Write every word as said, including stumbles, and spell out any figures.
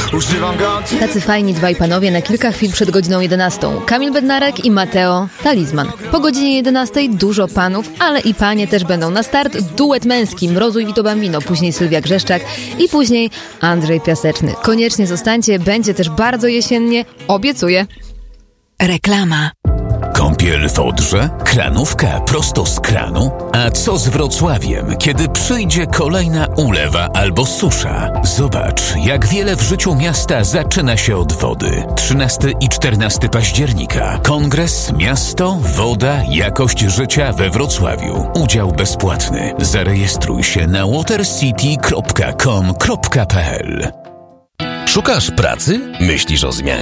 Używam go. Tacy fajni dwaj panowie na kilka chwil przed godziną jedenastą. Kamil Bednarek i Mateo Talizman. Po godzinie jedenastej dużo panów, ale i panie też będą na start. Duet męski Mrozu i Vito Bambino, później Sylwia Grzeszczak i później Andrzej Piaseczny. Koniecznie zostańcie, będzie też bardzo jesiennie, obiecuję. Reklama. Kąpiel w Odrze? Kranówka prosto z kranu? A co z Wrocławiem, kiedy przyjdzie kolejna ulewa albo susza? Zobacz, jak wiele w życiu miasta zaczyna się od wody. trzynastego i czternastego października. Kongres Miasto, Woda, Jakość Życia we Wrocławiu. Udział bezpłatny. Zarejestruj się na watercity kropka com kropka p l. Szukasz pracy? Myślisz o zmianie?